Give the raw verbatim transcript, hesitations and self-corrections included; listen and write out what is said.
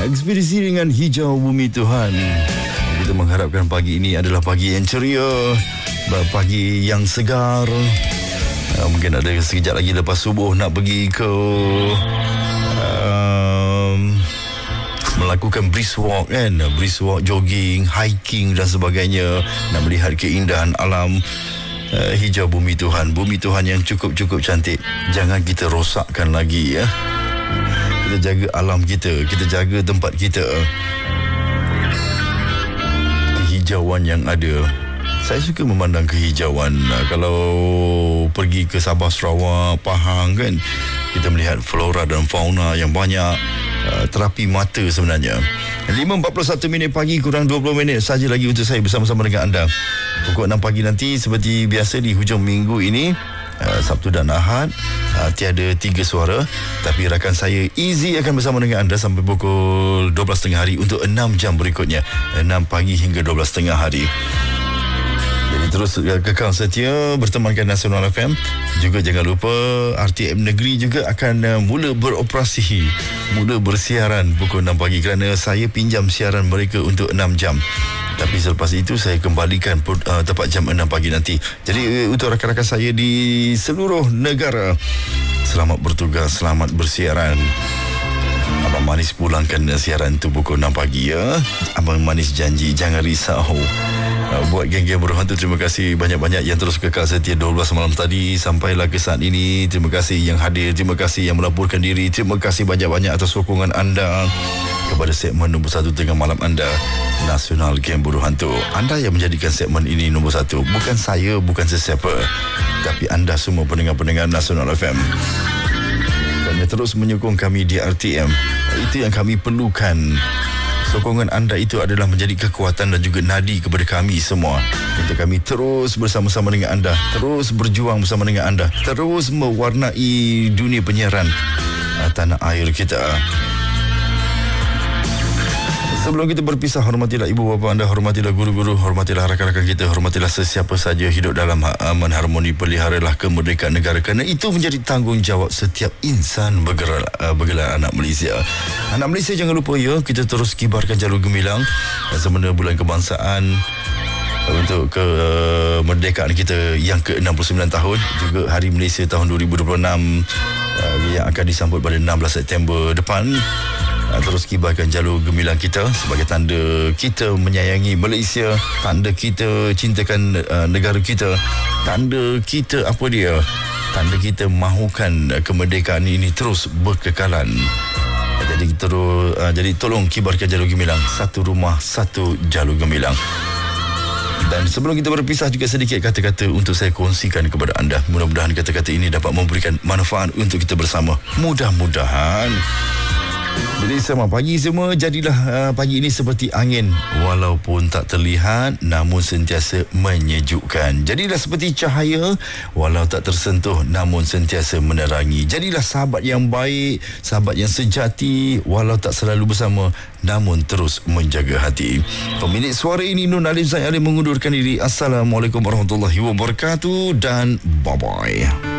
Ekspedisi dengan hijau bumi Tuhan. Kita mengharapkan pagi ini adalah pagi yang ceria, pagi yang segar. uh, Mungkin ada sekejap lagi lepas subuh nak pergi ke uh, melakukan brisk walk kan, brisk walk, jogging, hiking dan sebagainya, nak melihat keindahan alam. uh, Hijau bumi Tuhan, bumi Tuhan yang cukup-cukup cantik. Jangan kita rosakkan lagi ya. Kita jaga alam kita, kita jaga tempat kita, kehijauan yang ada. Saya suka memandang kehijauan. Kalau pergi ke Sabah, Sarawak, Pahang kan, kita melihat flora dan fauna yang banyak. uh, Terapi mata sebenarnya. lima empat puluh satu minit pagi, kurang dua puluh minit saja lagi untuk saya bersama-sama dengan anda. Pukul enam pagi nanti seperti biasa di hujung minggu ini, Uh, Sabtu dan Ahad, uh, tiada tiga suara, tapi rakan saya Easy akan bersama dengan anda sampai pukul dua belas tiga puluh hari untuk enam jam berikutnya, enam pagi hingga dua belas tiga puluh hari. Jadi terus uh, kekal setia bertemankan Nasional F M. Juga jangan lupa R T M Negeri juga akan uh, mula beroperasi, mula bersiaran pukul enam pagi, kerana saya pinjam siaran mereka untuk enam jam. Tapi selepas itu saya kembalikan uh, tepat jam enam pagi nanti. Jadi uh, untuk rakan-rakan saya di seluruh negara, selamat bertugas, selamat bersiaran. Abang Manis pulangkan siaran tu pukul enam pagi ya. Abang Manis janji, jangan risau. Uh, buat geng-geng berhantu, terima kasih banyak-banyak yang terus kekal setia dua belas malam tadi sampailah ke saat ini. Terima kasih yang hadir, terima kasih yang melaporkan diri, terima kasih banyak-banyak atas sokongan anda kepada segmen nombor satu tengah malam anda, Nasional Geng Buruh Hantu. Anda yang menjadikan segmen ini nombor satu. Bukan saya, bukan sesiapa, tapi anda semua pendengar-pendengar Nasional F M. Kami terus menyokong kami di R T M. Itu yang kami perlukan. Sokongan anda itu adalah menjadi kekuatan dan juga nadi kepada kami semua, untuk kami terus bersama-sama dengan anda, terus berjuang bersama dengan anda, terus mewarnai dunia penyiaran tanah air kita. Sebelum kita berpisah, hormatilah ibu bapa anda, hormatilah guru-guru, hormatilah rakan-rakan kita, hormatilah sesiapa saja hidup dalam aman, harmoni. Peliharalah kemerdekaan negara, kerana itu menjadi tanggungjawab setiap insan bergerak, bergelar anak Malaysia. Anak Malaysia, jangan lupa ya, kita terus kibarkan jalur gemilang semasa bulan kebangsaan untuk kemerdekaan kita yang ke enam puluh sembilan tahun, juga Hari Malaysia tahun dua ribu dua puluh enam yang akan disambut pada enam belas September depan. Terus kibarkan jalur gemilang kita sebagai tanda kita menyayangi Malaysia, tanda kita cintakan uh, negara kita, tanda kita apa dia, tanda kita mahukan kemerdekaan ini terus berkekalan. Jadi terus uh, jadi tolong kibarkan jalur gemilang, satu rumah satu jalur gemilang. Dan sebelum kita berpisah, juga sedikit kata-kata untuk saya kongsikan kepada anda. Mudah-mudahan kata-kata ini dapat memberikan manfaat untuk kita bersama. Mudah-mudahan. Jadi selamat pagi semua. Jadilah uh, pagi ini seperti angin, walaupun tak terlihat namun sentiasa menyejukkan. Jadilah seperti cahaya, walau tak tersentuh namun sentiasa menerangi. Jadilah sahabat yang baik, sahabat yang sejati, walau tak selalu bersama namun terus menjaga hati. Pemilik suara ini Nur Alim Zain Alim mengundurkan diri. Assalamualaikum warahmatullahi wabarakatuh dan bye-bye.